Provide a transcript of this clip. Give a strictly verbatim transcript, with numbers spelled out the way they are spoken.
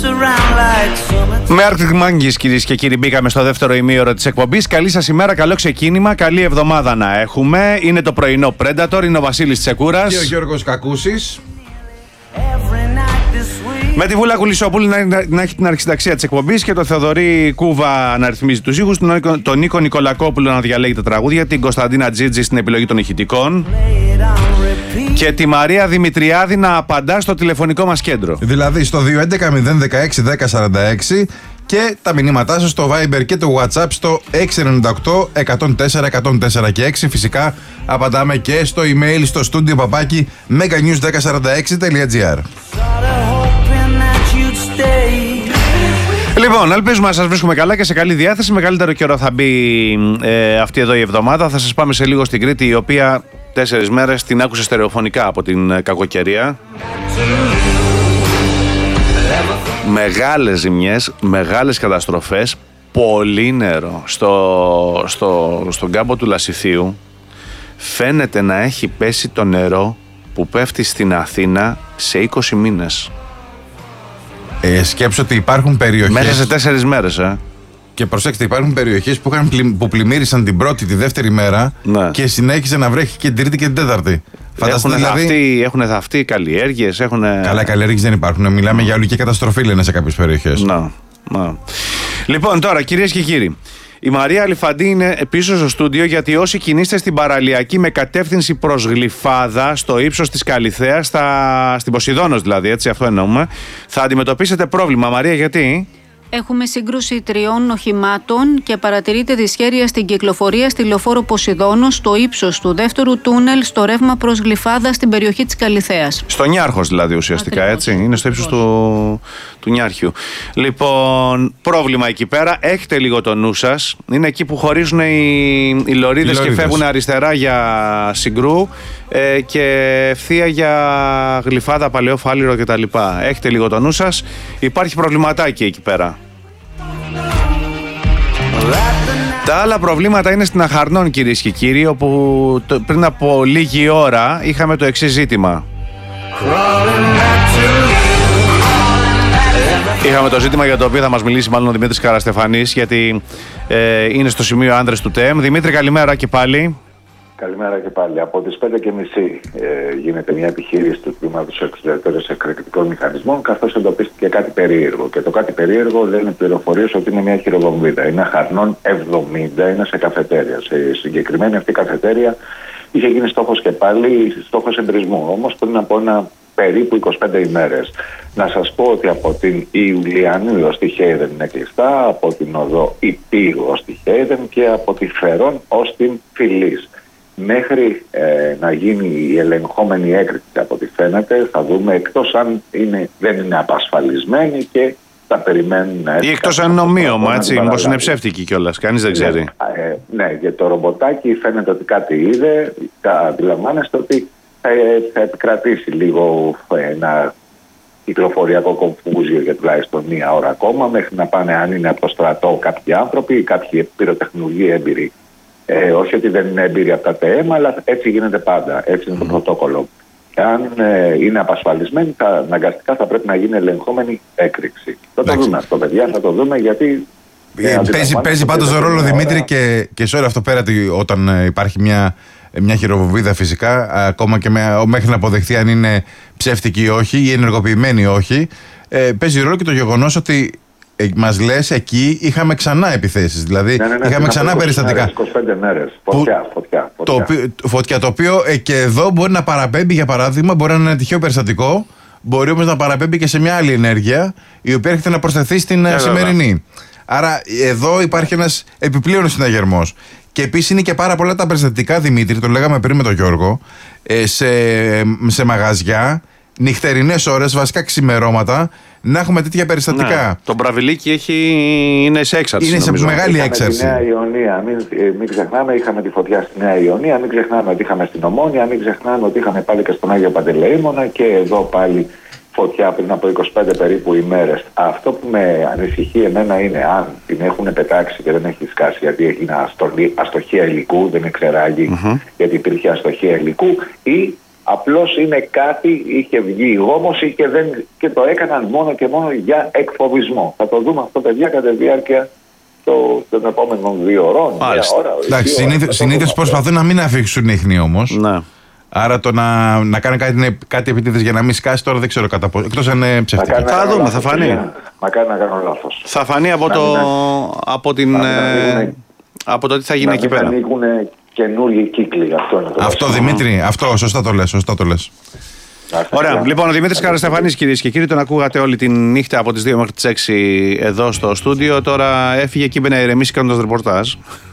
Με Arctic Monkeys, κυρίες και κύριοι, μπήκαμε στο δεύτερο ημίωρο της εκπομπής. Καλή σας ημέρα, καλό ξεκίνημα, καλή εβδομάδα να έχουμε. Είναι το πρωινό Predator, είναι ο Βασίλης Τσεκούρας και ο Γιώργος Κακούσης. Με τη Βούλα Κουλισσόπουλη να, να, να έχει την αρχισυνταξία της εκπομπής και τον Θεοδωρή Κούβα να ρυθμίζει τους ήχους, τον, τον Νίκο Νικολακόπουλο να διαλέγει τα τραγούδια, την Κωνσταντίνα Τζίτζη στην επιλογή των ηχητικών και τη Μαρία Δημητριάδη να απαντά στο τηλεφωνικό μας κέντρο. Δηλαδή στο δύο έντεκα μηδέν δεκαέξι δέκα σαράντα έξι και τα μηνύματά σας στο Viber και το WhatsApp στο έξι εννιά οκτώ εκατόν τέσσερα εκατόν τέσσερα και έξι. Φυσικά απαντάμε και στο email στο studio παπάκι meganews δέκα σαράντα έξι τελεία τζι άρ. Λοιπόν, ελπίζουμε να σας βρίσκουμε καλά και σε καλή διάθεση. Μεγαλύτερο καιρό θα μπει ε, αυτή εδώ η εβδομάδα. Θα σας πάμε σε λίγο στην Κρήτη, η οποία τέσσερις μέρες την άκουσε στερεοφωνικά από την ε, κακοκαιρία. Μεγάλες ζημιές, μεγάλες καταστροφές, πολύ νερό. Στο, στο, στον κάμπο του Λασιθίου φαίνεται να έχει πέσει το νερό που πέφτει στην Αθήνα σε είκοσι μήνες. Ε, σκέψω ότι υπάρχουν περιοχές. Μέσα σε τέσσερις μέρες, ε. Και προσέξτε, υπάρχουν περιοχές που, είχαν πλη, που πλημμύρισαν την πρώτη, τη δεύτερη μέρα, ναι, και συνέχισε να βρέχει και την τρίτη και την τέταρτη. Έχουν δηλαδή... θαυτεί καλλιέργειες, έχουν. Καλά, καλλιέργειες δεν υπάρχουν. Μιλάμε mm. για ολική καταστροφή, λένε σε κάποιες περιοχές. Να, να. Λοιπόν, τώρα, κυρίες και κύριοι, η Μαρία Αλιφαντή είναι πίσω στο στούντιο, γιατί όσοι κινείστε στην παραλιακή με κατεύθυνση προς Γλυφάδα, στο ύψος της Καλιθέας, στα... στην Ποσειδώνος δηλαδή, έτσι αυτό εννοούμε, θα αντιμετωπίσετε πρόβλημα. Μαρία, γιατί? Έχουμε σύγκρουση τριών οχημάτων και παρατηρείται δυσχέρεια στην κυκλοφορία στη λεωφόρο Ποσειδώνος, στο ύψος του δεύτερου τούνελ, στο ρεύμα προς Γλυφάδα, στην περιοχή της Καλιθέας. Στο Νιάρχος δηλαδή ουσιαστικά. Ακριβώς. Έτσι. Είναι στο ύψος του, του Νιάρχιου. Λοιπόν, πρόβλημα εκεί πέρα. Έχετε λίγο το νου σας. Είναι εκεί που χωρίζουν οι, οι λωρίδες και φεύγουν αριστερά για Συγκρού ε, και ευθεία για Γλυφάδα, Παλαιό Φάληρο κτλ. Έχετε λίγο το νου σας. Υπάρχει προβληματάκι εκεί πέρα. Τα άλλα προβλήματα είναι στην Αχαρνών, κυρίες και κύριοι, όπου το, πριν από λίγη ώρα είχαμε το εξής ζήτημα. Είχαμε το ζήτημα για το οποίο θα μας μιλήσει μάλλον ο Δημήτρης Καραστεφανής, γιατί ε, είναι στο σημείο άνδρες του ΤΕΜ. Δημήτρη, καλημέρα και πάλι. Καλημέρα και πάλι. Από τις πέντε και μισή ε, γίνεται μια επιχείρηση του Τμήματος Εξωτερικών Εκρηκτικών Μηχανισμών, καθώς εντοπίστηκε κάτι περίεργο. Και το κάτι περίεργο λένε πληροφορίες ότι είναι μια χειροβομβίδα. Είναι Αχαρνών εβδομήντα, είναι σε καφετέρια. Σε συγκεκριμένη αυτή καφετέρια είχε γίνει στόχος και πάλι στόχος εμπρισμού. Όμως πριν από ένα περίπου είκοσι πέντε ημέρες. Να σας πω ότι από την Ιουλιανού ως τη Χέιδεν είναι κλειστά, από την οδό Υπήγου ως τη Χέιδεν και από τη Φερών ως την Φιλής. Μέχρι ε, να γίνει η ελεγχόμενη έκρηξη από ό,τι φαίνεται, θα δούμε, εκτός αν είναι, δεν είναι απασφαλισμένοι και θα περιμένουν να έρθει. Ή εκτός αν είναι ομοίωμα, έτσι, μήπως είναι ψεύτικη κιόλας, κανείς δεν ξέρει. Ναι, ε, ναι, για το ρομποτάκι φαίνεται ότι κάτι είδε, αντιλαμβάνεστε ότι θα, θα επικρατήσει λίγο ένα κυκλοφοριακό κομφούζιο για τουλάχιστον μία ώρα ακόμα, μέχρι να πάνε, αν είναι από το στρατό κάποιοι άνθρωποι, κάποιοι πυροτεχνουργοί έμπειροι. Ε, όχι ότι δεν είναι έμπειροι από τα ΤΕΜ, αλλά έτσι γίνεται πάντα. Έτσι είναι το πρωτόκολλο. Και αν ε, είναι απασφαλισμένοι, θα, αναγκαστικά θα πρέπει να γίνει ελεγχόμενη έκρηξη. Θα το δούμε αυτό, παιδιά, θα το δούμε, γιατί. Ε, παίζει παίζει πάντως ρόλο, Δημήτρη, και, και σε όλο αυτό πέρα, όταν ε, υπάρχει μια, μια χειροβομβίδα φυσικά, ακόμα και με, μέχρι να αποδεχθεί αν είναι ψεύτικη ή όχι, ή ενεργοποιημένη ή όχι, ε, παίζει ρόλο και το γεγονός ότι. Ε, μας λες, εκεί είχαμε ξανά επιθέσεις. Δηλαδή, ναι, ναι, ναι, είχαμε ξανά περιστατικά. είκοσι πέντε μέρες. Φωτιά, φωτιά. Φωτιά, το, φωτιά, το οποίο ε, και εδώ μπορεί να παραπέμπει, για παράδειγμα, μπορεί να είναι ένα τυχαίο περιστατικό, μπορεί όμως να παραπέμπει και σε μια άλλη ενέργεια, η οποία έρχεται να προσθεθεί στην ε, σημερινή. Άρα, εδώ υπάρχει ένας επιπλέον συναγερμός. Και επίσης είναι και πάρα πολλά τα περιστατικά, Δημήτρη, το λέγαμε πριν με τον Γιώργο, ε, σε, σε μαγαζιά, νυχτερινές ώρες, βασικά ξημερώματα, να έχουμε τέτοια περιστατικά. Ναι, το Μπραβιλίκι έχει... είναι σε έξαρση. Είναι σε νομίζω. μεγάλη είχαμε έξαρση. Στη Νέα Ιωνία, μην, μην ξεχνάμε, είχαμε τη φωτιά στη Νέα Ιωνία, μην ξεχνάμε ότι είχαμε στην Ομόνια, μην ξεχνάμε ότι είχαμε πάλι και στον Άγιο Παντελεήμονα και εδώ πάλι φωτιά πριν από είκοσι πέντε περίπου ημέρες. Αυτό που με ανησυχεί εμένα είναι αν την έχουν πετάξει και δεν έχει σκάσει, γιατί έγινε αστοχία υλικού, δεν εξεράγει, mm-hmm. γιατί υπήρχε αστοχία υλικού, ή Απλώς είναι κάτι, είχε βγει η γόμωση και, δεν, και το έκαναν μόνο και μόνο για εκφοβισμό. Θα το δούμε αυτό, παιδιά, κατά τη διάρκεια το, των επόμενων δύο ώρων. Εντάξει, συνήθως προσπαθούν να μην αφήξουν ίχνη όμως. Ναι. Άρα το να, να κάνει κάτι, κάτι επίτηδες για να μην σκάσει τώρα δεν ξέρω κατά πόσο. Εκτός αν είναι ψευτικό. Θα δούμε, θα φανεί. Μακάρι να κάνω λάθος. Θα φανεί από, το, από, την, ε, από το τι θα γίνει να εκεί πέρα. Να ανοίγουν καινούργιοι κύκλοι. Αυτό, είναι το αυτό Δημήτρη, αυτό σωστά το λες. Σωστά το λες. Ωραία. Λοιπόν, ο Δημήτρης Καραστεφανής, κυρίες και κύριοι, τον ακούγατε όλη τη νύχτα από τις δύο μέχρι τις έξι εδώ στο στούντιο. Τώρα έφυγε και είπε να ηρεμήσει κάνοντας ρεπορτάζ.